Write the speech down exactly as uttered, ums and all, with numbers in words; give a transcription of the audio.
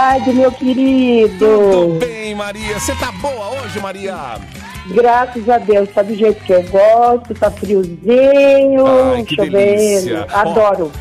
tarde, meu querido. Tudo bem, Maria? Você tá boa hoje, Maria? Graças a Deus, tá do jeito que eu gosto, tá friozinho, Ai, que chovendo. delícia. Adoro.